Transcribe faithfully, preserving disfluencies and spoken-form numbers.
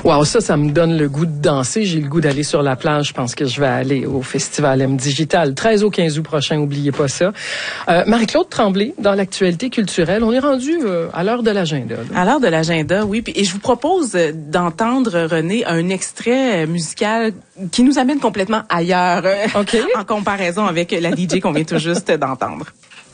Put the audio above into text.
Wow, ça, ça me donne le goût de danser. J'ai le goût d'aller sur la plage. Je pense que je vais aller au Festival M Digital. treize au quinze août prochain, oubliez pas ça. Euh, Marie-Claude Tremblay, dans l'actualité culturelle, on est rendu euh, à l'heure de l'agenda. Là. À l'heure de l'agenda, oui. Et je vous propose d'entendre, René, un extrait musical qui nous amène complètement ailleurs, okay. en comparaison avec la D J qu'on vient tout juste d'entendre.